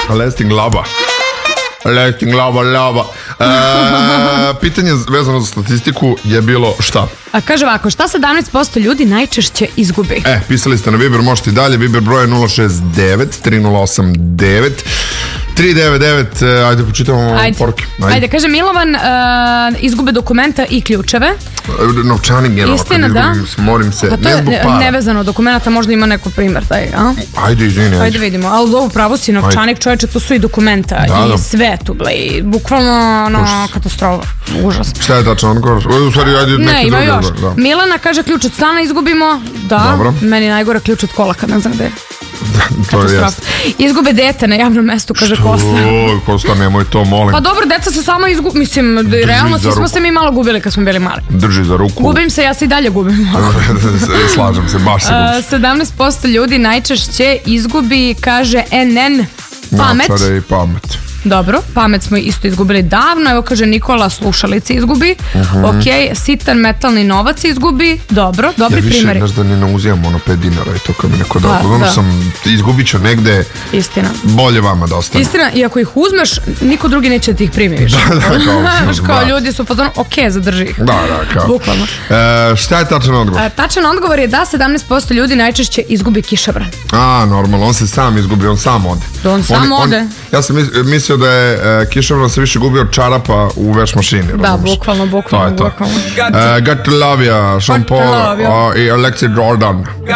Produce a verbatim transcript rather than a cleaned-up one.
Lasting lava. Lasting lava, lava. E, pitanje vezano za statistiku je bilo šta? A kaže ovako, šta sedamnaest posto ljudi najčešće izgubi? E, pisali ste na Viber, možete i dalje. Viber broj je nula šest devet tri nula osam devet tri devet devet. Ajde, počitamo Ajde. poruke. Ajde. Ajde, kaže Milovan, uh, izgube dokumenta i ključeve. Novčanik je Istina, da. Morim se, Pa to ne je zbog ne- para. nevezano dokumenta, možda ima neko primjer taj, a? Ajde, izvini, Ajde ajde. vidimo, ali ovo pravo si novčanik, čoveče, to su i dokumenta Da, i da. sve tu, ble, i bukvalno ono, Užas. katastrofa, užas. Šta je tačno odgovor? U stvari, ajde, Ne, neki ima drugi još. odgovor, da. Milana kaže ključ od stana izgubimo, da, Dobro. meni najgore ključ od kola kad ne znam gde je. To je Katastrofa. jasno. Izgube dete na javnom mestu, kaže Kosta. Oj, Kosta, nemoj to, molim. Pa dobro, deca se samo izgube, mislim, realno za svi smo ruku. se mi malo gubili kad smo bili mali. Drži za ruku. Gubim se, ja se i dalje gubim. Slažem se, baš se Uh, gubiš. sedamnaest posto ljudi najčešće izgubi, kaže N N, pamet. Naočare i pamet. Dobro, pamet smo isto izgubili davno. Evo kaže Nikola, slušalice izgubi. Uh-huh. Ok, sitan metalni novac izgubi. Dobro, dobri Ja više, primjeri. znaš da ni ne uzimam ono pet dinara i to kad mi neko da. Da, Ono da. sam, izgubit ću negde, Istina. bolje vama da ostane. Istina, i ako ih uzmeš, niko drugi neće da ti ih primi više. Da, da, kao, Znaš, kao da. ljudi su potom, ok, zadrži ih. Da, da, kao. Bukvalno. E, šta je tačan odgovor? A, tačan odgovor je da sedamnaest posto ljudi najčešće izgubi kišobran. A, normalno, on se sam izgubi, on sam ode. Da on sam ode. Ja sam mis- mislio da je e, kišobran se više gubi od čarapa u veš mašini. Da, razumeš? bukvalno, bukvalno, To je to. bukvalno. E, Got to love ya, Sean Got to Paul love ya. a, i Alexi Jordan.